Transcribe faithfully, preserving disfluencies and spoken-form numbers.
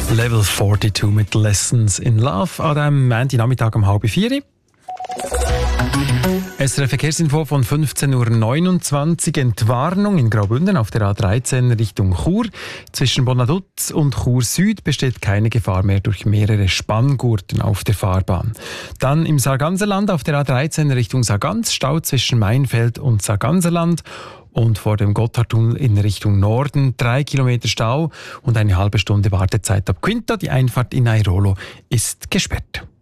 Level zweiundvierzig mit Lessons in Love an diesem Montagnachmittag um halb vier. S R F Verkehrsinfo von fünfzehn Uhr neunundzwanzig. Entwarnung in Graubünden auf der A dreizehn Richtung Chur. Zwischen Bonaduz und Chur Süd besteht keine Gefahr mehr durch mehrere Spanngurten auf der Fahrbahn. Dann im Sarganserland auf der A dreizehn Richtung Sargans, Stau zwischen Mainfeld und Sarganserland. Und vor dem Gotthardtunnel in Richtung Norden drei Kilometer Stau und eine halbe Stunde Wartezeit ab Quinta. Die Einfahrt in Airolo ist gesperrt.